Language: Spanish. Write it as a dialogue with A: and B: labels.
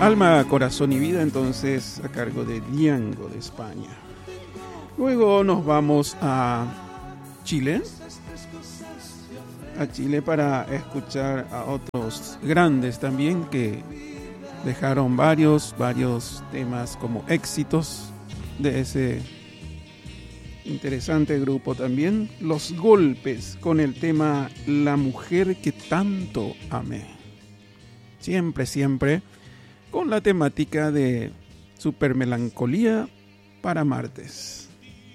A: Alma, Corazón y Vida, entonces a cargo de Diango de España. Luego nos vamos a Chile. A Chile para escuchar a otros grandes también que dejaron varios temas como éxitos de ese interesante grupo también. Los Golpes con el tema La mujer que tanto amé. Siempre con la temática de supermelancolía para martes.